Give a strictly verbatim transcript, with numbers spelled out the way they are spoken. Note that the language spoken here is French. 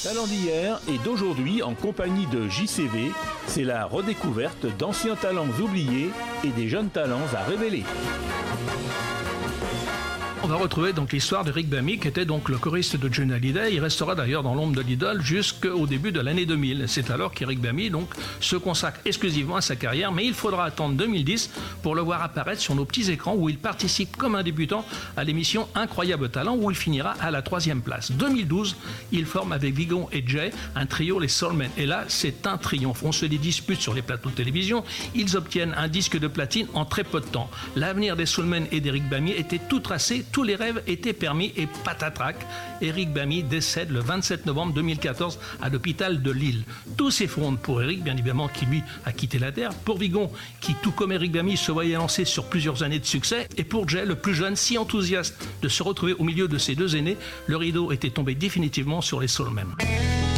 Talent d'hier et d'aujourd'hui en compagnie de J C V, c'est la redécouverte d'anciens talents oubliés et des jeunes talents à révéler. On va retrouver donc l'histoire de Rick Bummey, qui était donc le choriste de Johnny Hallyday. Il restera d'ailleurs dans l'ombre de l'idole jusqu'au début de l'année deux mille. C'est alors qu'Eric Bummey donc se consacre exclusivement à sa carrière, mais il faudra attendre deux mille dix pour le voir apparaître sur nos petits écrans où il participe comme un débutant à l'émission Incroyable Talent, où il finira à la troisième place. deux mille douze, il forme avec Vigon et Jay un trio, les Soulmen. Et là, c'est un triomphe. On se les dispute sur les plateaux de télévision. Ils obtiennent un disque de platine en très peu de temps. L'avenir des Soulmen et d'Eric Bummey était tout tracé. Tous les rêves étaient permis et patatrac. Eric Bummey décède le vingt-sept novembre deux mille quatorze à l'hôpital de Lille. Tout s'effondre pour Eric, bien évidemment, qui lui a quitté la terre. Pour Vigon, qui tout comme Eric Bummey se voyait lancer sur plusieurs années de succès. Et pour Jay, le plus jeune, si enthousiaste de se retrouver au milieu de ses deux aînés, le rideau était tombé définitivement sur les Soulmen.